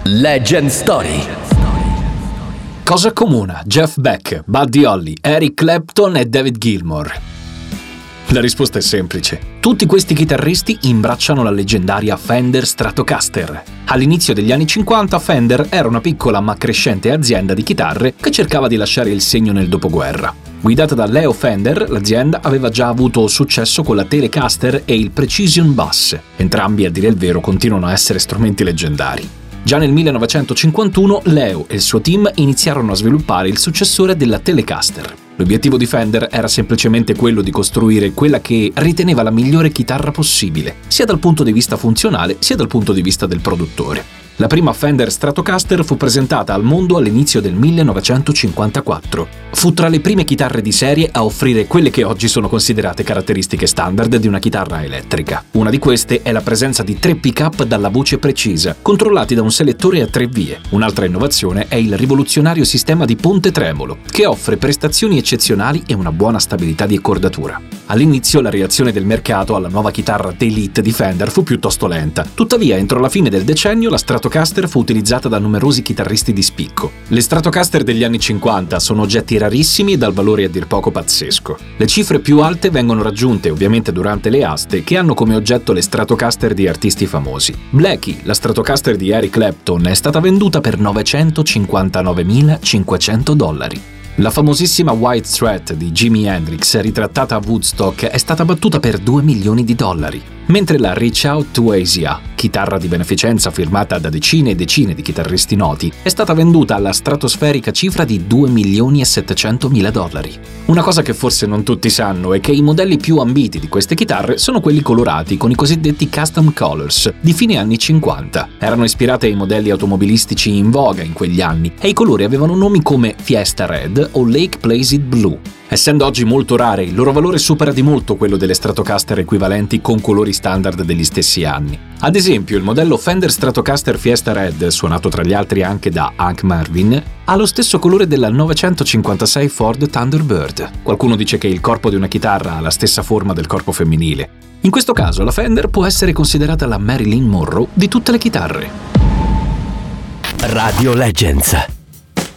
Legend Story. Cosa accomuna Jeff Beck, Buddy Holly, Eric Clapton e David Gilmour? La risposta è semplice. Tutti questi chitarristi imbracciano la leggendaria Fender Stratocaster. All'inizio degli anni 50 Fender era una piccola ma crescente azienda di chitarre che cercava di lasciare il segno nel dopoguerra. Guidata da Leo Fender, l'azienda aveva già avuto successo con la Telecaster e il Precision Bass. Entrambi, a dire il vero, continuano a essere strumenti leggendari. Già nel 1951 Leo e il suo team iniziarono a sviluppare il successore della Telecaster. L'obiettivo di Fender era semplicemente quello di costruire quella che riteneva la migliore chitarra possibile, sia dal punto di vista funzionale sia dal punto di vista del produttore. La prima Fender Stratocaster fu presentata al mondo all'inizio del 1954. Fu tra le prime chitarre di serie a offrire quelle che oggi sono considerate caratteristiche standard di una chitarra elettrica. Una di queste è la presenza di 3 pick-up dalla voce precisa, controllati da un selettore a 3 vie. Un'altra innovazione è il rivoluzionario sistema di ponte tremolo, che offre prestazioni eccezionali e una buona stabilità di accordatura. All'inizio la reazione del mercato alla nuova chitarra d'Elite di Fender fu piuttosto lenta. Tuttavia, entro la fine del decennio, la Stratocaster fu utilizzata da numerosi chitarristi di spicco. Le Stratocaster degli anni 50 sono oggetti rarissimi e dal valore a dir poco pazzesco. Le cifre più alte vengono raggiunte ovviamente durante le aste, che hanno come oggetto le Stratocaster di artisti famosi. Blackie, la Stratocaster di Eric Clapton, è stata venduta per $959.500. La famosissima White Thread di Jimi Hendrix, ritrattata a Woodstock, è stata battuta per $2 milioni, mentre la Reach Out to Asia, chitarra di beneficenza firmata da decine e decine di chitarristi noti, è stata venduta alla stratosferica cifra di $2.700.000. Una cosa che forse non tutti sanno è che i modelli più ambiti di queste chitarre sono quelli colorati con i cosiddetti custom colors di fine anni 50. Erano ispirate ai modelli automobilistici in voga in quegli anni e i colori avevano nomi come Fiesta Red o Lake Placid Blue. Essendo oggi molto rare, il loro valore supera di molto quello delle Stratocaster equivalenti con colori standard degli stessi anni. Ad esempio, il modello Fender Stratocaster Fiesta Red, suonato tra gli altri anche da Hank Marvin, ha lo stesso colore della 956 Ford Thunderbird. Qualcuno dice che il corpo di una chitarra ha la stessa forma del corpo femminile. In questo caso, la Fender può essere considerata la Marilyn Monroe di tutte le chitarre. Radio Legends.